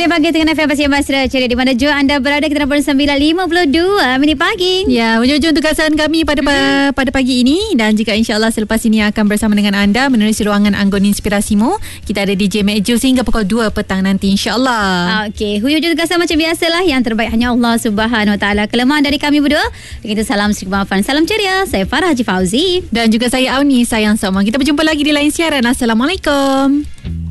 Buletin Pagi dengan FM Pasir Basra. Ceria di mana jua anda berada, kita dapat 9.52 minit pagi. Ya, hujung tugasan kami pada pagi ini. Dan jika insyaAllah selepas ini akan bersama dengan anda menerusi ruangan Anggun Inspirasimu. Kita ada DJ Mek Ju hingga pukul 2 petang nanti insyaAllah. Okey, hujung tugasan macam biasalah. Yang terbaik hanya Allah Subhanahu Wa Taala. Kelemahan dari kami berdua, kita salam sedikit maafan. Salam ceria. Saya Farah Haji Fauzi. Dan juga saya Auni Sayang Sokma. Kita berjumpa lagi di lain siaran. Assalamualaikum.